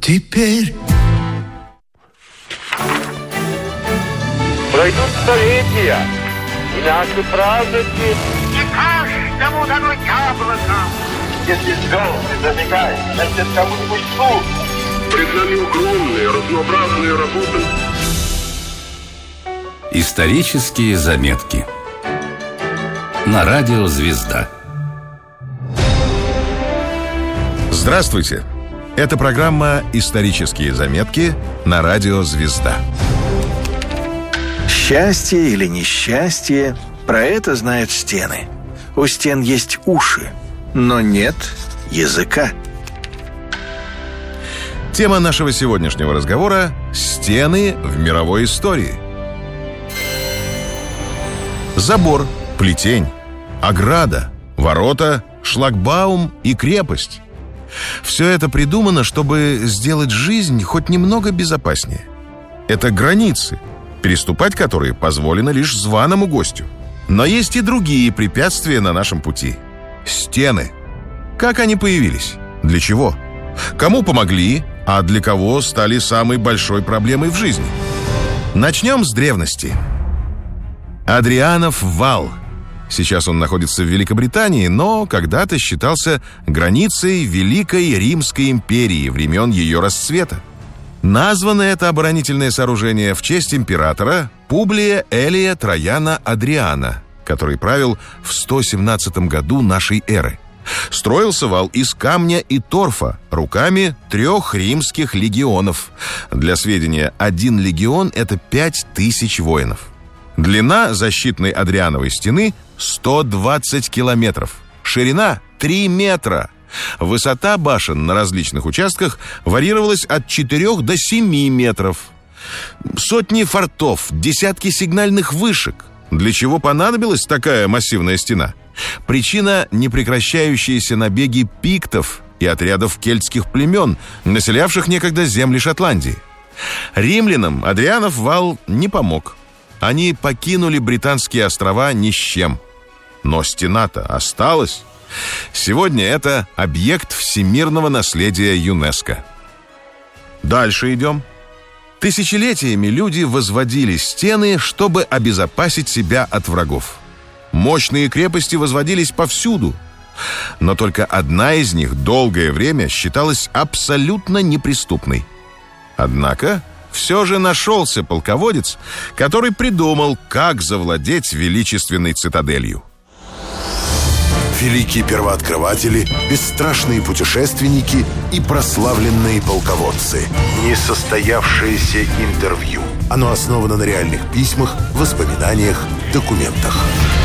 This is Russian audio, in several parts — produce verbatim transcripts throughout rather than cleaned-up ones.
теперь. Пройдут столетия, и наши праздники. Не каждому дано яблоко. Если звезды зажигают, значит, кому-нибудь суд. Перед нами огромные, разнообразные работы. Исторические заметки на радио «Звезда». Здравствуйте! Это программа «Исторические заметки» на радио «Звезда». Счастье или несчастье, про это знают стены. У стен есть уши, но нет языка. Тема нашего сегодняшнего разговора – стены в мировой истории. Забор, плетень, ограда, ворота, шлагбаум и крепость. Все это придумано, чтобы сделать жизнь хоть немного безопаснее. Это границы, переступать которые позволено лишь званому гостю. Но есть и другие препятствия на нашем пути. Стены. Как они появились? Для чего? Кому помогли, а для кого стали самой большой проблемой в жизни? Начнем с древности. Адрианов вал. Сейчас он находится в Великобритании, но когда-то считался границей Великой Римской империи времен ее расцвета. Названо это оборонительное сооружение в честь императора Публия Элия Трояна Адриана, который правил в сто семнадцатом году нашей эры. Строился вал из камня и торфа руками трех римских легионов. Для сведения, один легион – это пять тысяч воинов. Длина защитной Адриановой стены – сто двадцать километров. Ширина – три метра. Высота башен на различных участках варьировалась от четырёх до семи метров. Сотни фортов, десятки сигнальных вышек. Для чего понадобилась такая массивная стена? Причина – непрекращающиеся набеги пиктов и отрядов кельтских племен, населявших некогда земли Шотландии. Римлянам Адрианов вал не помог. Они покинули Британские острова ни с чем. Но стена-то осталась. Сегодня это объект всемирного наследия ЮНЕСКО. Дальше идем. Тысячелетиями люди возводили стены, чтобы обезопасить себя от врагов. Мощные крепости возводились повсюду. Но только одна из них долгое время считалась абсолютно неприступной. Однако все же нашелся полководец, который придумал, как завладеть величественной цитаделью. Великие первооткрыватели, бесстрашные путешественники и прославленные полководцы. Несостоявшееся интервью. Оно основано на реальных письмах, воспоминаниях, документах.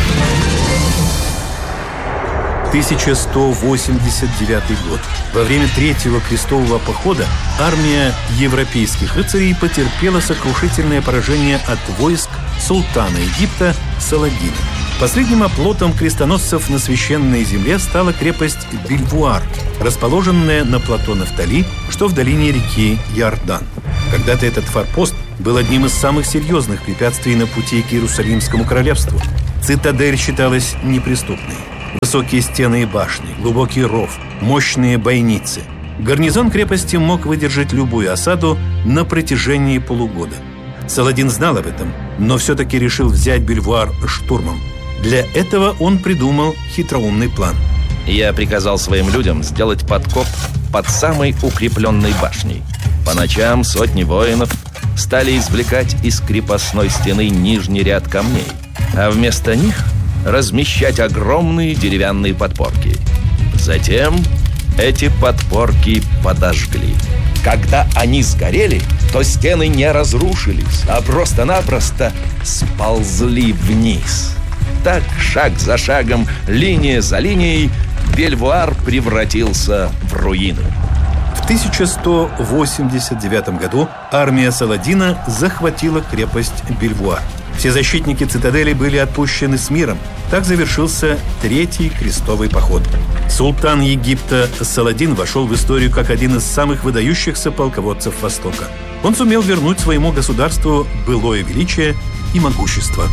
тысяча сто восемьдесят девятый год. Во время Третьего крестового похода армия европейских рыцарей потерпела сокрушительное поражение от войск султана Египта Саладина. Последним оплотом крестоносцев на священной земле стала крепость Бельвуар, расположенная на плато Нафтали, что в долине реки Иордан. Когда-то этот форпост был одним из самых серьезных препятствий на пути к Иерусалимскому королевству. Цитадель считалась неприступной. Высокие стены и башни, глубокий ров, мощные бойницы. Гарнизон крепости мог выдержать любую осаду на протяжении полугода. Саладин знал об этом, но все-таки решил взять Бельвуар штурмом. Для этого он придумал хитроумный план. Я приказал своим людям сделать подкоп под самой укрепленной башней. По ночам сотни воинов стали извлекать из крепостной стены нижний ряд камней, а вместо них размещать огромные деревянные подпорки. Затем эти подпорки подожгли. Когда они сгорели, то стены не разрушились, а просто-напросто сползли вниз. Так, шаг за шагом, линия за линией, Бельвуар превратился в руины. В тысяча сто восемьдесят девятом году армия Саладина захватила крепость Бельвуар. Все защитники цитадели были отпущены с миром. Так завершился Третий крестовый поход. Султан Египта Саладин вошел в историю как один из самых выдающихся полководцев Востока. Он сумел вернуть своему государству былое величие и могущество.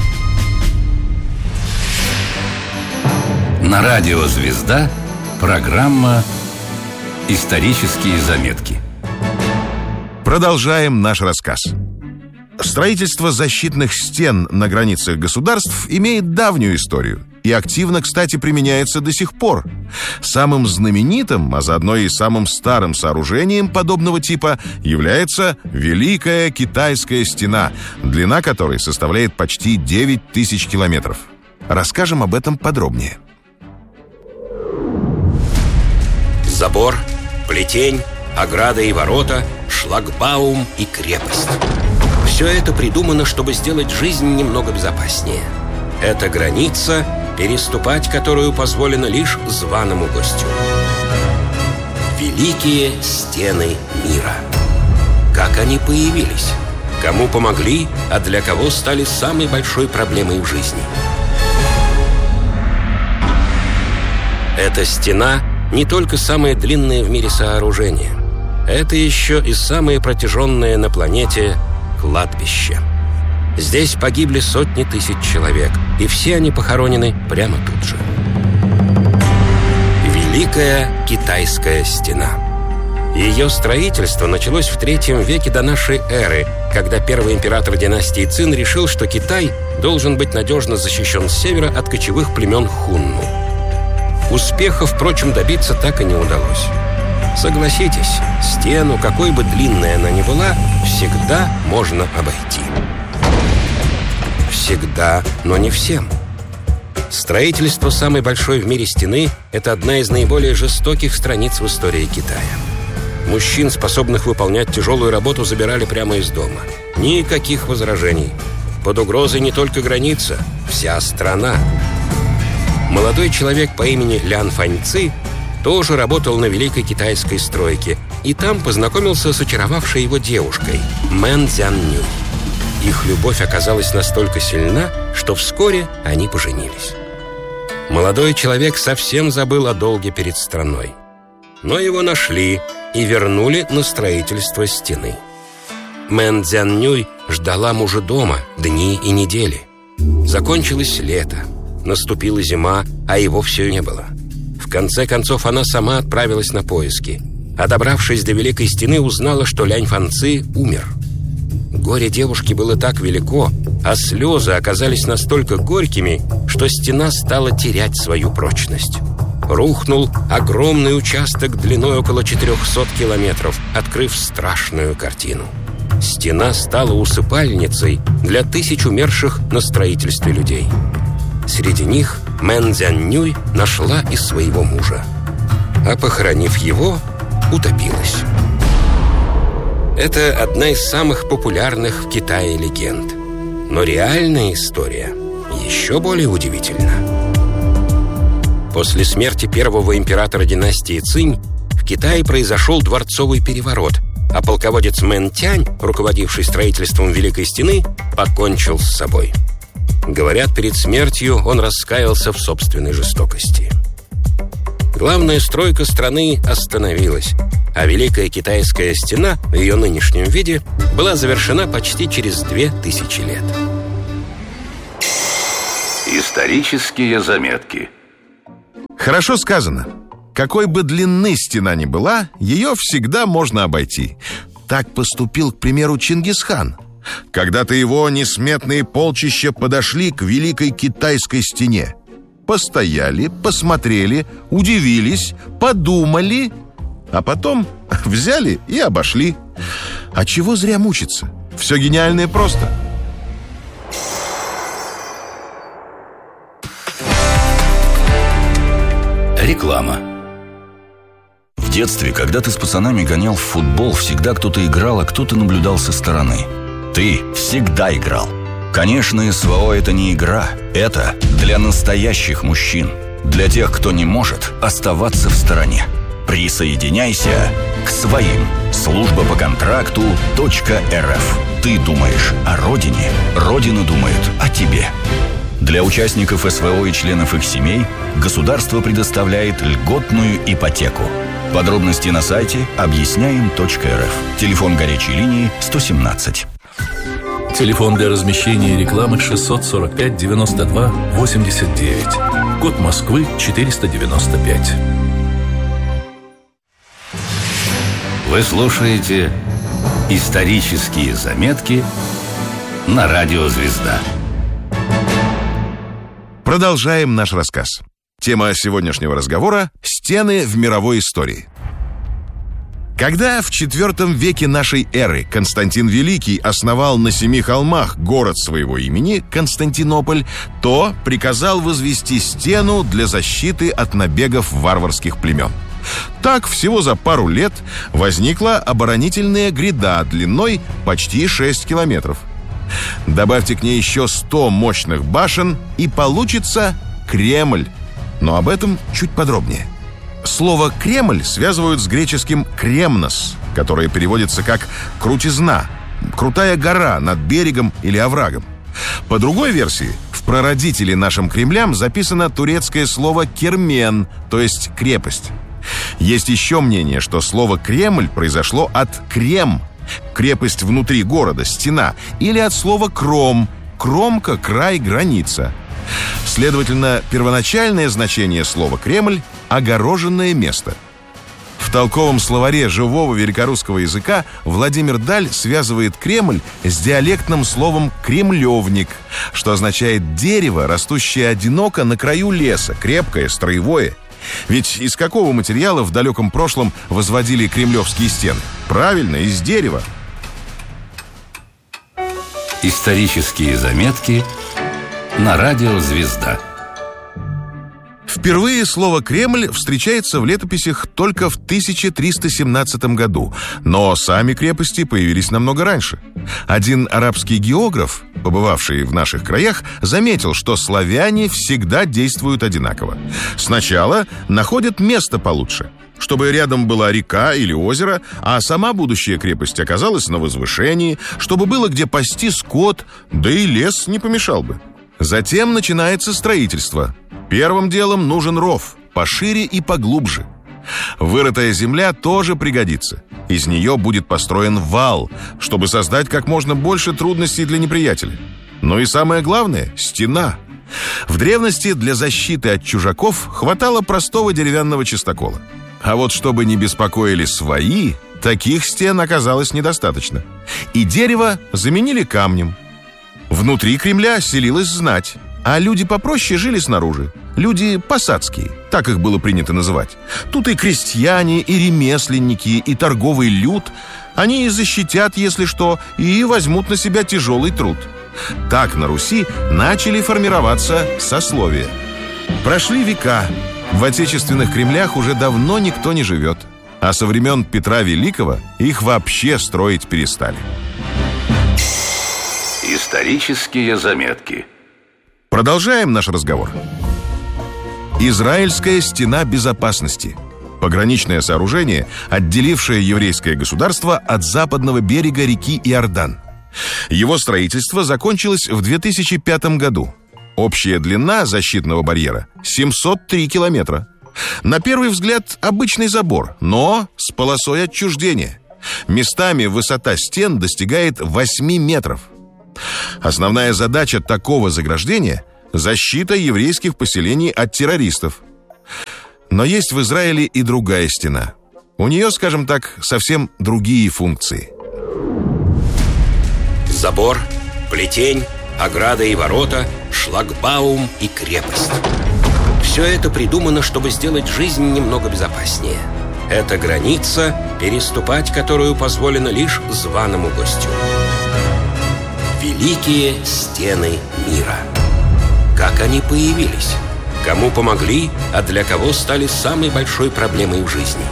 На радио «Звезда» программа «Исторические заметки». Продолжаем наш рассказ. Строительство защитных стен на границах государств имеет давнюю историю и активно, кстати, применяется до сих пор. Самым знаменитым, а заодно и самым старым сооружением подобного типа является Великая Китайская стена, длина которой составляет почти девять тысяч километров. Расскажем об этом подробнее. Забор, плетень, ограда и ворота, шлагбаум и крепость. Все это придумано, чтобы сделать жизнь немного безопаснее. Это граница, переступать которую позволено лишь званому гостю. Великие стены мира. Как они появились? Кому помогли, а для кого стали самой большой проблемой в жизни? Эта стена не только самое длинное в мире сооружение. Это еще и самое протяженное на планете кладбище. Здесь погибли сотни тысяч человек, и все они похоронены прямо тут же. Великая Китайская стена. Ее строительство началось в третьем веке до нашей эры, когда первый император династии Цин решил, что Китай должен быть надежно защищен с севера от кочевых племен хунну. Успеха, впрочем, добиться так и не удалось. Согласитесь, стену, какой бы длинной она ни была, всегда можно обойти. Всегда, но не всем. Строительство самой большой в мире стены – это одна из наиболее жестоких страниц в истории Китая. Мужчин, способных выполнять тяжелую работу, забирали прямо из дома. Никаких возражений. Под угрозой не только граница, вся страна. Молодой человек по имени Лян Фаньци тоже работал на Великой Китайской стройке, и там познакомился с очаровавшей его девушкой Мэн Цзяннюй. Их любовь оказалась настолько сильна, что вскоре они поженились. Молодой человек совсем забыл о долге перед страной. Но его нашли и вернули на строительство стены. Мэн Цзяннюй ждала мужа дома дни и недели. Закончилось лето, наступила зима, а его все не было. В конце концов, она сама отправилась на поиски, а добравшись до Великой Стены, узнала, что Лянь Фанци умер. Горе девушки было так велико, а слезы оказались настолько горькими, что стена стала терять свою прочность. Рухнул огромный участок длиной около четырехсот километров, открыв страшную картину. Стена стала усыпальницей для тысяч умерших на строительстве людей. Среди них Мэн Цзяннюй нашла и своего мужа, а, похоронив его, утопилась. Это одна из самых популярных в Китае легенд. Но реальная история еще более удивительна. После смерти первого императора династии Цинь в Китае произошел дворцовый переворот, а полководец Мэн Тянь, руководивший строительством Великой Стены, покончил с собой. Говорят, перед смертью он раскаялся в собственной жестокости. Главная стройка страны остановилась, а Великая Китайская стена в ее нынешнем виде была завершена почти через две тысячи лет. Исторические заметки. Хорошо сказано. Какой бы длины стена ни была, ее всегда можно обойти. Так поступил, к примеру, Чингисхан. Когда-то его несметные полчища подошли к Великой Китайской стене. Постояли, посмотрели, удивились, подумали, а потом взяли и обошли. А чего зря мучиться? Все гениальное просто. Реклама. В детстве, когда ты с пацанами гонял в футбол, всегда кто-то играл, а кто-то наблюдал со стороны. Ты всегда играл. Конечно, СВО – это не игра. Это для настоящих мужчин. Для тех, кто не может оставаться в стороне. Присоединяйся к своим. Служба по контракту .рф. Ты думаешь о родине, Родина думает о тебе. Для участников СВО и членов их семей государство предоставляет льготную ипотеку. Подробности на сайте объясняем точка эр эф. Телефон горячей линии сто семнадцать. Телефон для размещения рекламы шестьсот сорок пять девяносто два восемьдесят девять. Код Москвы четыреста девяносто пять. Вы слушаете Исторические заметки на радио «Звезда». Продолжаем наш рассказ. Тема сегодняшнего разговора – стены в мировой истории. Когда в четвёртом веке нашей эры Константин Великий основал на семи холмах город своего имени, Константинополь, то приказал возвести стену для защиты от набегов варварских племен. Так, всего за пару лет возникла оборонительная гряда длиной почти шесть километров. Добавьте к ней еще сто мощных башен, и получится Кремль. Но об этом чуть подробнее. Слово «Кремль» связывают с греческим «кремнос», которое переводится как «крутизна», «крутая гора над берегом или оврагом». По другой версии, в прародителе нашим Кремлям записано турецкое слово «кермен», то есть «крепость». Есть еще мнение, что слово «Кремль» произошло от «крем», крепость внутри города, стена, или от слова «кром», кромка, край, граница. Следовательно, первоначальное значение слова «Кремль» — огороженное место. В толковом словаре живого великорусского языка Владимир Даль связывает Кремль с диалектным словом «кремлевник», что означает дерево, растущее одиноко на краю леса, крепкое, строевое. Ведь из какого материала в далеком прошлом возводили кремлевские стены? Правильно, из дерева. Исторические заметки на радио «Звезда». Впервые слово «Кремль» встречается в летописях только в тысяча триста семнадцатом году, но сами крепости появились намного раньше. Один арабский географ, побывавший в наших краях, заметил, что славяне всегда действуют одинаково. Сначала находят место получше, чтобы рядом была река или озеро, а сама будущая крепость оказалась на возвышении, чтобы было где пасти скот, да и лес не помешал бы. Затем начинается строительство. Первым делом нужен ров, пошире и поглубже. Вырытая земля тоже пригодится. Из нее будет построен вал, чтобы создать как можно больше трудностей для неприятеля. Ну и самое главное – стена. В древности для защиты от чужаков хватало простого деревянного частокола. А вот чтобы не беспокоили свои, таких стен оказалось недостаточно. И дерево заменили камнем. Внутри Кремля селилась знать, а люди попроще жили снаружи. Люди посадские, так их было принято называть. Тут и крестьяне, и ремесленники, и торговый люд. Они и защитят, если что, и возьмут на себя тяжелый труд. Так на Руси начали формироваться сословия. Прошли века. В отечественных Кремлях уже давно никто не живет. А со времен Петра Великого их вообще строить перестали. Исторические заметки. Продолжаем наш разговор. Израильская стена безопасности. Пограничное сооружение, отделившее еврейское государство от западного берега реки Иордан. Его строительство закончилось в две тысячи пятом году. Общая длина защитного барьера – семьсот три километра. На первый взгляд обычный забор, но с полосой отчуждения. Местами высота стен достигает восьми метров. Основная задача такого заграждения – защита еврейских поселений от террористов. Но есть в Израиле и другая стена. У нее, скажем так, совсем другие функции. Забор, плетень, ограда и ворота, шлагбаум и крепость. Все это придумано, чтобы сделать жизнь немного безопаснее. Это граница, переступать которую позволено лишь званому гостю. Великие стены мира. Как они появились? Кому помогли, а для кого стали самой большой проблемой в жизни?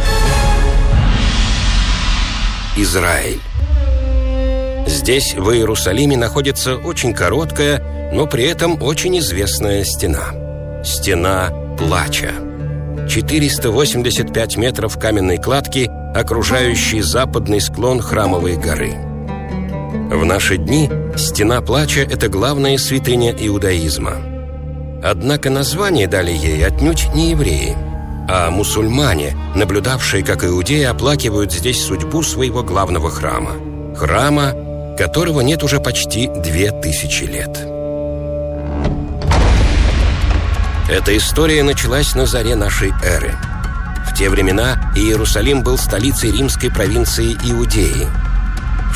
Израиль. Здесь, в Иерусалиме, находится очень короткая, но при этом очень известная стена. Стена плача. четыреста восемьдесят пять метров каменной кладки, окружающей западный склон Храмовой горы. В наши дни стена плача – это главная святыня иудаизма. Однако название дали ей отнюдь не евреи, а мусульмане, наблюдавшие, как иудеи оплакивают здесь судьбу своего главного храма. Храма, которого нет уже почти две тысячи лет. Эта история началась на заре нашей эры. В те времена Иерусалим был столицей римской провинции Иудеи.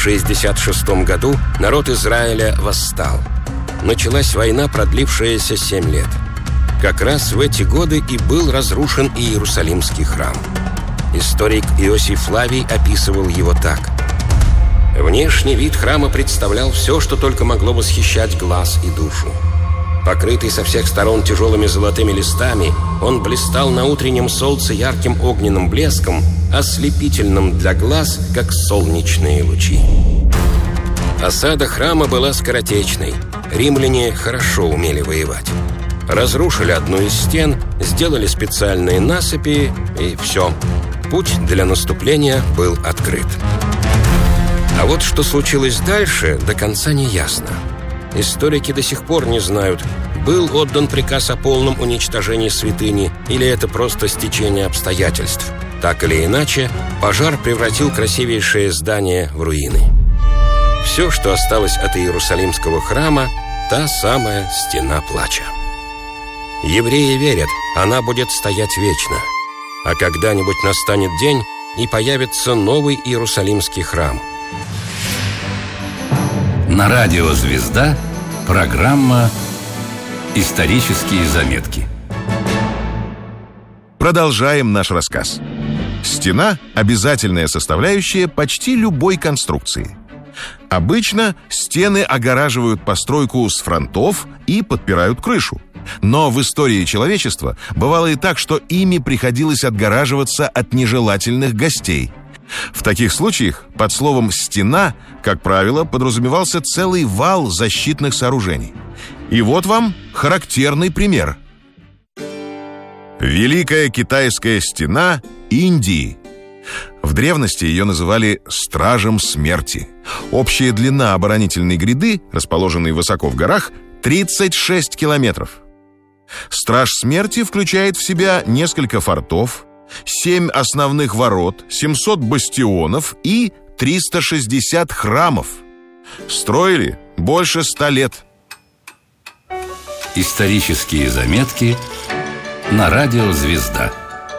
шестьдесят шестом году народ Израиля восстал. Началась война, продлившаяся семь лет. Как раз в эти годы и был разрушен Иерусалимский храм. Историк Иосиф Флавий описывал его так. Внешний вид храма представлял все, что только могло восхищать глаз и душу. Покрытый со всех сторон тяжелыми золотыми листами, он блистал на утреннем солнце ярким огненным блеском, ослепительным для глаз, как солнечные лучи. Осада храма была скоротечной. Римляне хорошо умели воевать. Разрушили одну из стен, сделали специальные насыпи, и все. Путь для наступления был открыт. А вот что случилось дальше, до конца не ясно. Историки до сих пор не знают, был отдан приказ о полном уничтожении святыни или это просто стечение обстоятельств. Так или иначе, пожар превратил красивейшее здание в руины. Все, что осталось от Иерусалимского храма, та самая стена плача. Евреи верят, она будет стоять вечно. А когда-нибудь настанет день, и появится новый Иерусалимский храм. На радио «Звезда» программа «Исторические заметки». Продолжаем наш рассказ. Стена – обязательная составляющая почти любой конструкции. Обычно стены огораживают постройку с фронтов и подпирают крышу. Но в истории человечества бывало и так, что ими приходилось отгораживаться от нежелательных гостей. В таких случаях под словом «стена», как правило, подразумевался целый вал защитных сооружений. И вот вам характерный пример. Великая китайская стена Индии. В древности ее называли «стражем смерти». Общая длина оборонительной гряды, расположенной высоко в горах, тридцать шесть километров. Страж смерти включает в себя несколько фортов, семь основных ворот, семьсот бастионов и триста шестьдесят храмов. Строили больше ста лет. Исторические заметки на радио «Звезда».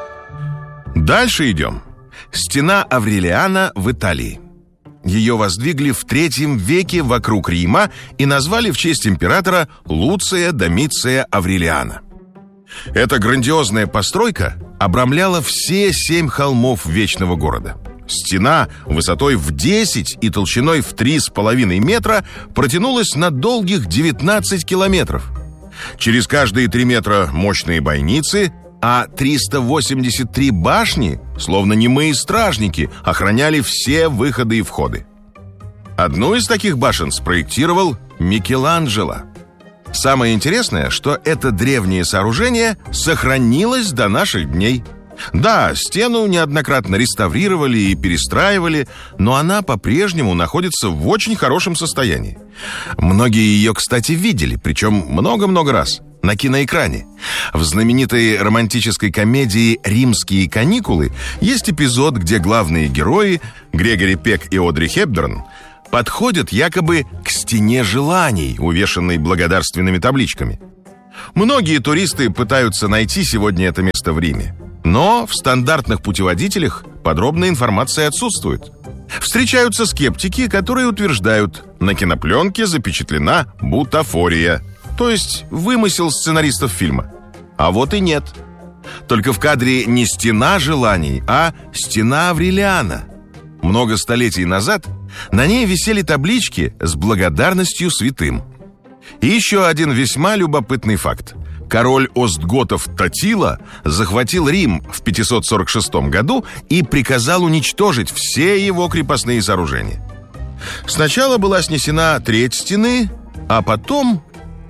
Дальше идем. Стена Аврелиана в Италии. Ее воздвигли в третьем веке вокруг Рима и назвали в честь императора Луция Домиция Аврелиана. Эта грандиозная постройка обрамляла все семь холмов вечного города. Стена высотой в десять и толщиной в три с половиной метра протянулась на долгих девятнадцать километров. Через каждые три метра мощные бойницы, а триста восемьдесят три башни, словно немые стражники, охраняли все выходы и входы. Одну из таких башен спроектировал Микеланджело. Самое интересное, что это древнее сооружение сохранилось до наших дней. Да, стену неоднократно реставрировали и перестраивали, но она по-прежнему находится в очень хорошем состоянии. Многие ее, кстати, видели, причем много-много раз, на киноэкране. В знаменитой романтической комедии «Римские каникулы» есть эпизод, где главные герои, Грегори Пек и Одри Хепберн, подходят якобы к стене желаний, увешанной благодарственными табличками. Многие туристы пытаются найти сегодня это место в Риме. Но в стандартных путеводителях подробная информация отсутствует. Встречаются скептики, которые утверждают, на кинопленке запечатлена бутафория, то есть вымысел сценаристов фильма. А вот и нет. Только в кадре не стена желаний, а стена Аврелиана. Много столетий назад на ней висели таблички с благодарностью святым. И еще один весьма любопытный факт. Король остготов Татила захватил Рим в пятьсот сорок шестом году и приказал уничтожить все его крепостные сооружения. Сначала была снесена треть стены, а потом...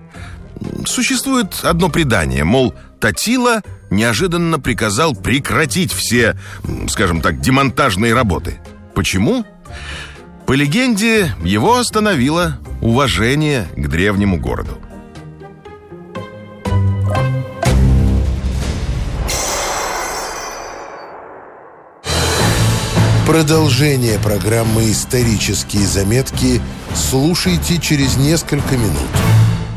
Существует одно предание, мол, Татила неожиданно приказал прекратить все, скажем так, демонтажные работы. Почему? По легенде, его остановило уважение к древнему городу. Продолжение программы «Исторические заметки» слушайте через несколько минут.